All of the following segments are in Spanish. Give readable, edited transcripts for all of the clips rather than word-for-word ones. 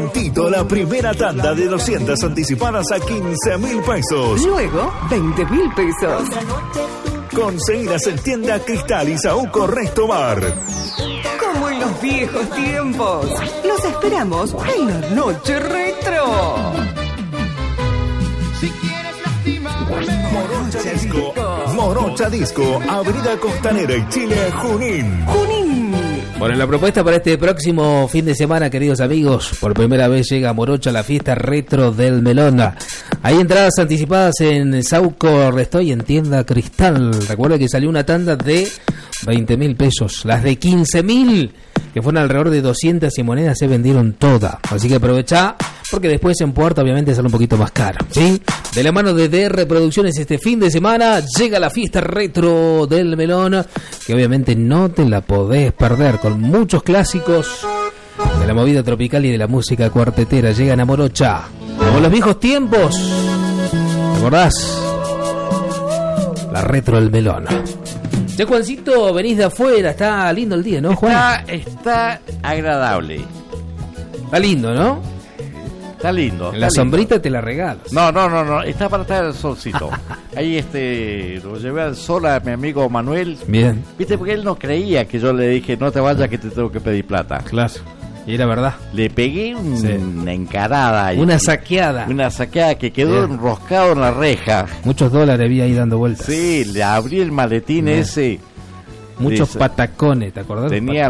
Calientito la primera tanda de 200 anticipadas a 15.000 pesos. Luego, 20.000 pesos. Conseguidas en tienda Cristal y Saúco Resto Bar. Como en los viejos tiempos. Los esperamos en la noche retro. Si quieres lastimarme. Morocha Disco. Morocha Disco, Avenida Costanera y Chile, Junín. Bueno, la propuesta para este próximo fin de semana, queridos amigos, por primera vez llega a Morocha la fiesta retro del Melón. Hay entradas anticipadas en Saúco Resto y en tienda Cristal. Recuerda que salió una tanda de 20.000 pesos. Las de 15.000, que fueron alrededor de 200 y monedas, se vendieron todas. Así que aprovecha, porque después en puerta obviamente sale un poquito más caro, ¿sí? De la mano de DR Producciones, este fin de semana llega la fiesta retro del Melón, que obviamente no te la podés perder, con muchos clásicos de la movida tropical y de la música cuartetera. Llegan a Morocha, como los viejos tiempos. ¿Te acordás? La retro del Melón. Ya, Juancito, venís de afuera, está lindo el día, ¿no, Juan? Está agradable. Está lindo, ¿no? Está lindo. En la sombrita te la regalo. No, está para estar el solcito. Ahí lo llevé al sol a mi amigo Manuel. Bien. Viste, porque él no creía que yo le dije, no te vayas que te tengo que pedir plata. Claro. Y era verdad. Le pegué una encarada. Una saqueada. Una saqueada que quedó enroscado en la reja. Muchos dólares había ahí dando vueltas. Sí, le abrí el maletín ese. Muchos patacones, ¿te acordás? Tenía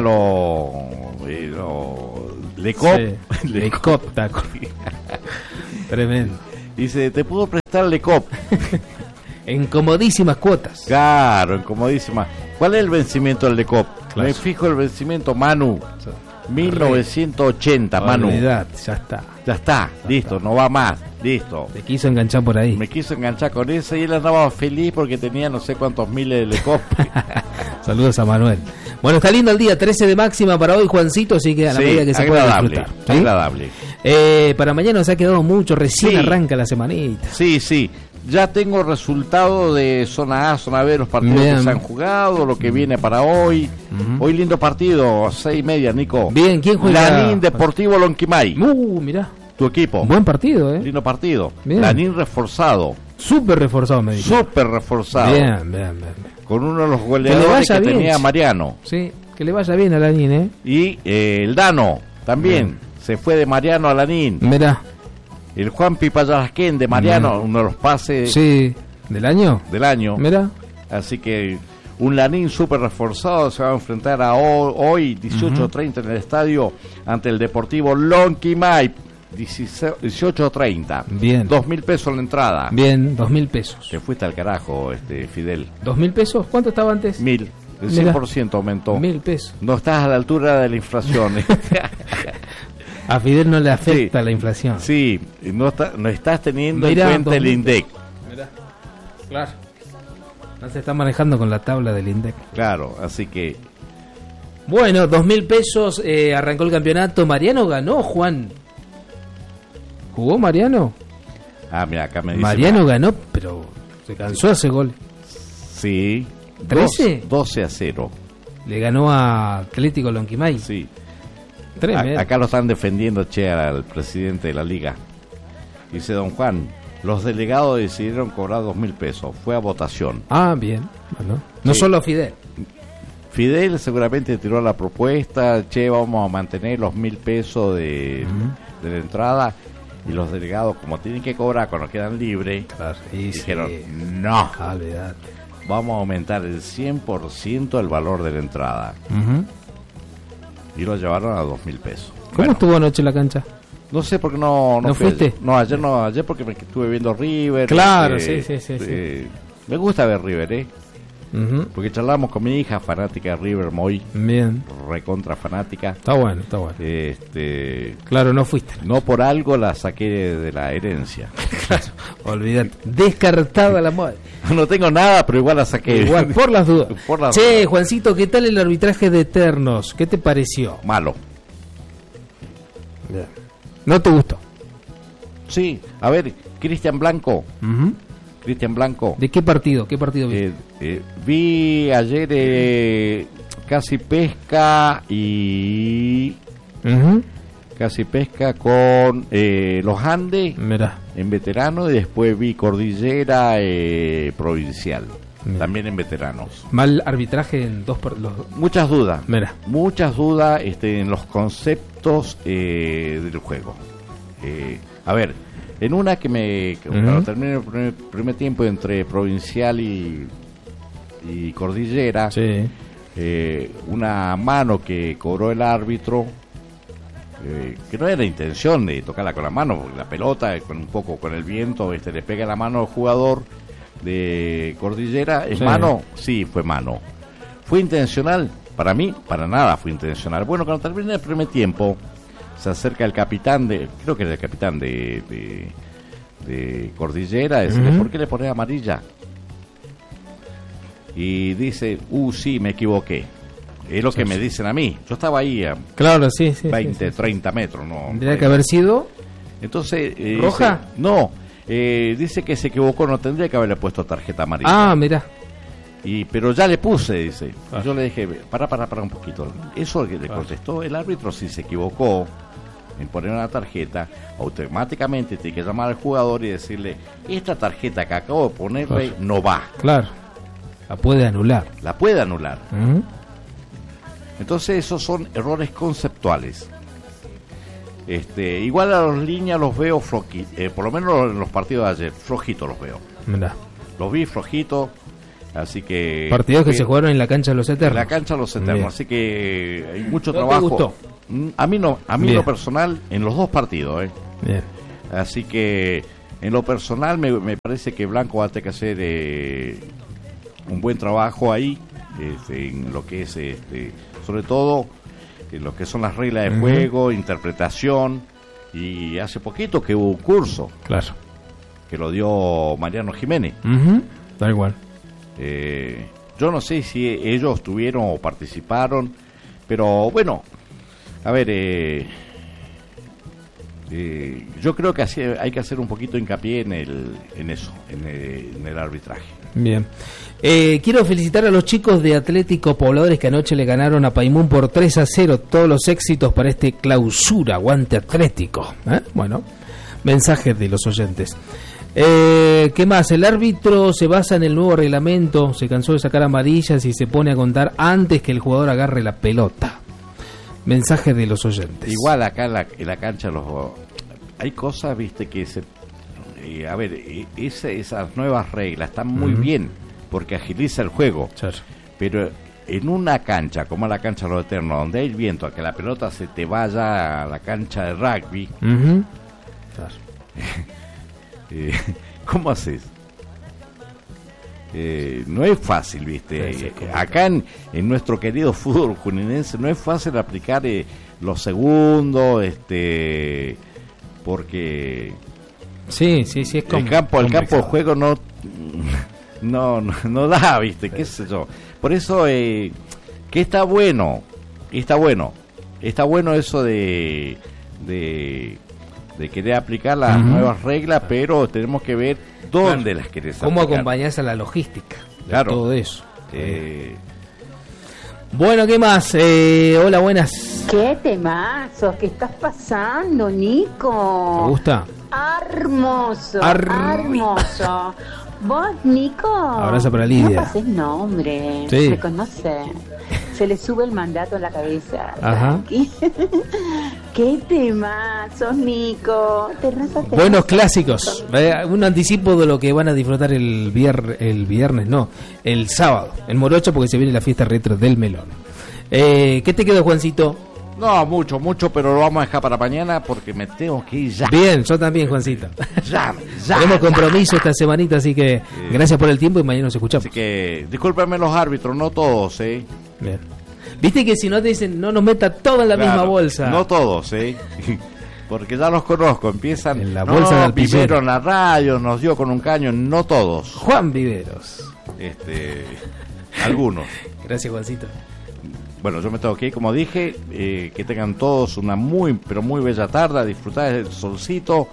Lecop. Sí. Lecop, tremendo. Dice, ¿te puedo prestar Lecop? En comodísimas cuotas. Claro, en comodísimas. ¿Cuál es el vencimiento del Lecop? Claro. Me fijo el vencimiento, Manu. 1980, Manu. Ya está. Ya está, listo, no va más, listo. Te quiso enganchar por ahí. Me quiso enganchar con eso y él andaba feliz porque tenía no sé cuántos miles de Lecop. Saludos a Manuel. Bueno, está lindo el día, 13 de máxima para hoy, Juancito, así que a la medida que se pueda disfrutar. ¿Sí? Agradable. Para mañana nos ha quedado mucho, recién arranca la semanita. Sí. Ya tengo resultado de zona A, zona B, los partidos que se han jugado, lo que viene para hoy. Hoy lindo partido, 6:30, Nico. Bien, ¿quién juega? Lanín Deportivo Lonquimay. Mirá. Tu equipo. Buen partido, Lindo partido. Bien. Lanín reforzado. Súper reforzado, me dijo. Súper reforzado. Bien. Con uno de los goleadores que tenía Mariano. Sí, que le vaya bien a Lanín, ¿eh? Y el Dano también. Se fue de Mariano a Lanín. Mirá. El Juan Pipayalasquén de Mariano, uno de los pases. Sí, ¿del año? Del año. Mirá. Así que un Lanín súper reforzado se va a enfrentar a hoy 18:30 en el estadio ante el Deportivo Lonquimay. 18:30. Bien. 2.000 pesos la entrada. Bien, 2.000 pesos. Te fuiste al carajo, Fidel. ¿2.000 pesos? ¿Cuánto estaba antes? 1.000. El 100% aumentó. 1.000 pesos. No estás a la altura de la inflación. A Fidel no le afecta la inflación. Sí, no estás teniendo en cuenta el INDEC. Mirá, claro. No se está manejando con la tabla del INDEC. Claro, así que... Bueno, 2.000 pesos, arrancó el campeonato. Mariano ganó, Juan. ¿Jugó Mariano? Mira, acá me dice... Mariano ganó, pero se cansó ese gol. Sí. 12-0. Le ganó a Atlético Lonquimay. Sí. Tremendo. Acá lo están defendiendo, al presidente de la liga. Dice don Juan, los delegados decidieron cobrar 2.000 pesos. Fue a votación. Bien. Bueno, no solo Fidel. Fidel seguramente tiró la propuesta, vamos a mantener los 1.000 pesos de la entrada. Y los delegados, como tienen que cobrar cuando quedan libres, dijeron, no, vamos a aumentar el 100% el valor de la entrada. Y lo llevaron a 2.000 pesos. ¿Cómo estuvo anoche la cancha? No sé por qué no fuiste. Ayer porque me estuve viendo River. Claro, sí. Me gusta ver River, porque charlamos con mi hija, fanática de River, muy bien, recontra fanática. Está bueno. Claro, no fuiste. No por algo la saqué de la herencia. Claro, olvídate. Descartada la moda. No tengo nada, pero igual la saqué. Igual, por las dudas. Juancito, ¿qué tal el arbitraje de Eternos? ¿Qué te pareció? Malo. Bien. ¿No te gustó? Sí, a ver, Cristian Blanco. Cristian Blanco. ¿De qué partido? ¿Qué partido viste? Vi ayer Casi Pesca y Casi Pesca con los Andes. Mirá. En veterano, y después vi Cordillera Provincial. Mira. También en veteranos. Mal arbitraje en Muchas dudas. Mira. Muchas dudas en los conceptos del juego. A ver, en una que cuando terminé el primer tiempo entre Provincial y Cordillera, sí. Una mano que cobró el árbitro, que no era intención de tocarla con la mano, porque la pelota un poco con el viento le pega la mano al jugador de Cordillera. ¿Es mano? Sí, fue mano. ¿Fue intencional? Para mí, para nada fue intencional. Bueno, cuando termina el primer tiempo, se acerca el capitán creo que era el capitán de Cordillera, decirle, ¿por qué le pones amarilla? Y dice, sí, me equivoqué. Es lo que me dicen a mí. Yo estaba ahí a claro, sí, 20, 30 metros. ¿No? Tendría que haber sido... Entonces, ¿roja? Dice, no, dice que se equivocó, no tendría que haberle puesto tarjeta amarilla. Mirá. Pero ya le puse, dice. Yo le dije, para un poquito. Eso que le contestó el árbitro, si se equivocó en poner una tarjeta, automáticamente tiene que llamar al jugador y decirle, esta tarjeta que acabo de ponerle no va. Claro. La puede anular. Entonces esos son errores conceptuales. Igual a los líneas los veo flojitos, por lo menos en los partidos de ayer, flojitos los veo. Mirá. Los vi flojitos, así que... Partidos que se jugaron en la cancha de los Eternos. En la cancha de los Eternos, bien. Así que hay mucho ¿No trabajo. te gustó? A mí no, a mí lo personal, en los dos partidos, Bien. Así que en lo personal me parece que Blanco va a tener que hacer un buen trabajo ahí, en lo que es, sobre todo, en lo que son las reglas de juego, interpretación, y hace poquito que hubo un curso. Claro. Que lo dio Mariano Jiménez. Da igual. Yo no sé si ellos tuvieron o participaron, pero bueno, a ver, yo creo que hay que hacer un poquito hincapié en eso, en el arbitraje. Bien. Quiero felicitar a los chicos de Atlético Pobladores que anoche le ganaron a Paimún por 3-0. Todos los éxitos para este clausura. Aguante Atlético. Bueno, mensajes de los oyentes. ¿Qué más? El árbitro se basa en el nuevo reglamento. Se cansó de sacar amarillas y se pone a contar antes que el jugador agarre la pelota. Mensaje de los oyentes. Igual acá en la cancha hay cosas, viste, que a ver, esas nuevas reglas están muy bien porque agiliza el juego. Claro. Pero en una cancha como la cancha de los Eternos, donde hay viento a que la pelota se te vaya a la cancha de rugby, claro. ¿Cómo haces? No es fácil, viste. Acá en nuestro querido fútbol juninense no es fácil aplicar los segundos, porque sí, es el campo de juego no da, viste, qué sé yo. Por eso que está bueno eso de querer aplicar las nuevas reglas, pero tenemos que ver dónde las querés cómo aplicar. acompañás a la logística de claro. todo eso. Bueno, ¿qué más? Hola, buenas. ¿Qué temazos? ¿Qué estás pasando, Nico? ¿Te gusta? Hermoso, hermoso. ¿Vos, Nico? Abrazo para Lidia. No pases nombre. Sí. Se conoce. Se le sube el mandato en la cabeza. Ajá. ¿Qué temazos, Nico? Buenos clásicos. Un anticipo de lo que van a disfrutar el sábado, en Morocho, porque se viene la fiesta retro del Melón. ¿Qué te quedó, Juancito? No, mucho, pero lo vamos a dejar para mañana porque me tengo que ir ya. Bien, yo también, Juancito. Ya. Tenemos compromiso esta semanita, así que gracias por el tiempo y mañana nos escuchamos. Así que discúlpenme los árbitros, no todos, Bien. Viste que si no te dicen, no nos meta todo en la misma bolsa. No todos, porque ya los conozco, empiezan en la bolsa del Vivero en la radio, nos dio con un caño, no todos. Juan Viveros. Algunos. Gracias, Juancito. Bueno, yo me tengo que ir, como dije, que tengan todos una muy bella tarde, a disfrutar del solcito,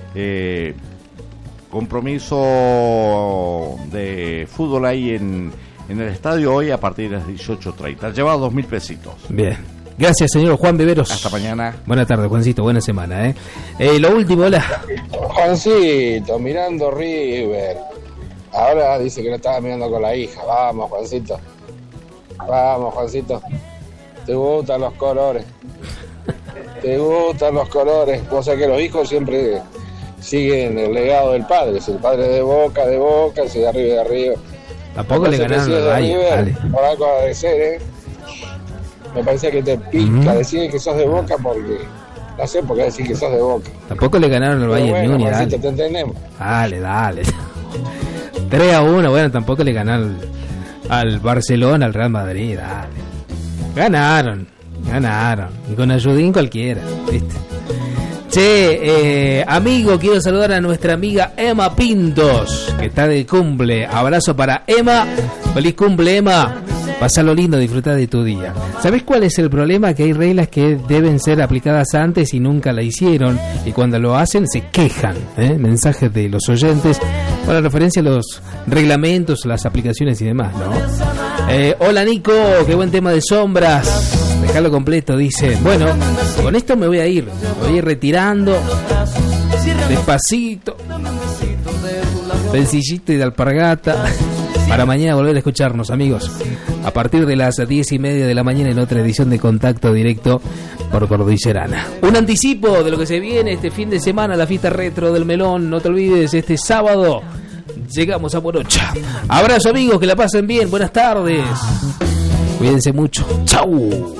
compromiso de fútbol ahí en el estadio hoy a partir de las 18:30. Llevado 2.000 pesitos. Bien. Gracias, señor Juan Viveros. Hasta mañana. Buenas tardes, Juancito, buena semana, Lo último, hola. Juancito, mirando River. Ahora dice que lo estaba mirando con la hija. Vamos, Juancito. Vamos, Juancito. Te gustan los colores. Te gustan los colores. Vos sabés que los hijos siempre siguen el legado del padre. Si el padre de Boca, si de arriba. Tampoco le ganaron al Valle. Por algo de ser, Me parece que te pica decir que sos de Boca porque... No sé por qué decir que sos de Boca. Tampoco le ganaron al Bayern Múnich. Dale. Te entendemos. Dale. 3-1, bueno, tampoco le ganaron al Barcelona, al Real Madrid, dale. Ganaron. Y con ayudín cualquiera, ¿viste? Che, amigo, quiero saludar a nuestra amiga Emma Pintos, que está de cumple. Abrazo para Emma. Feliz cumple, Emma. Pasalo lindo, disfrutar de tu día. ¿Sabés cuál es el problema? Que hay reglas que deben ser aplicadas antes y nunca la hicieron. Y cuando lo hacen, se quejan. Mensajes de los oyentes con la referencia a los reglamentos, las aplicaciones y demás, ¿no? Hola, Nico, qué buen tema de sombras. Dejalo completo, dice. Bueno, con esto me voy a ir. Me voy a ir retirando. Despacito. Sencillito y de alpargata. Para mañana volver a escucharnos, amigos. A partir de las 10:30 de la mañana en otra edición de Contacto Directo por Cordillerana. Un anticipo de lo que se viene este fin de semana, la fiesta retro del Melón. No te olvides, este sábado llegamos a Morocha. Abrazo, amigos, que la pasen bien. Buenas tardes. Cuídense mucho. Chau.